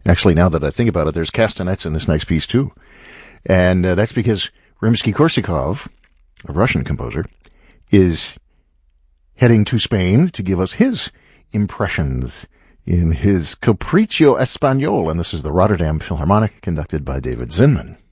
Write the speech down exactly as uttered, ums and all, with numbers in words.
Actually, now that I think about it, there's castanets in this next piece, too. And uh, that's because Rimsky-Korsakov, a Russian composer, is heading to Spain to give us his impressions in his Capriccio Espagnol, and this is the Rotterdam Philharmonic, conducted by David Zinman.